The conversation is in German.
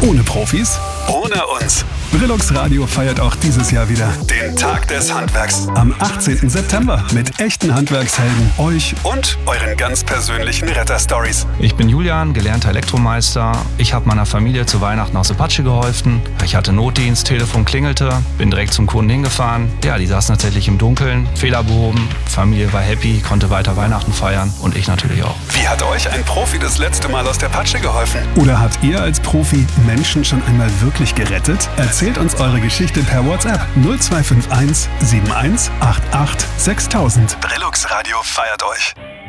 Ohne Profis? Ohne uns. Brillux Radio feiert auch dieses Jahr wieder den Tag des Handwerks. Am 18. September mit echten Handwerkshelden, euch und euren ganz persönlichen Retter-Stories. Ich bin Julian, gelernter Elektromeister. Ich habe meiner Familie zu Weihnachten aus Apache geholfen. Ich hatte Notdienst, Telefon klingelte, bin direkt zum Kunden hingefahren. Ja, die saßen tatsächlich im Dunkeln, Fehler behoben, Familie war happy, konnte weiter Weihnachten feiern und ich natürlich auch. Wie hat euch ein Profi das letzte Mal aus der Patsche geholfen? Oder habt ihr als Profi Menschen schon einmal wirklich gerettet? Erzählt uns eure Geschichte per WhatsApp 0251 7188 6000. Brillux Radio feiert euch.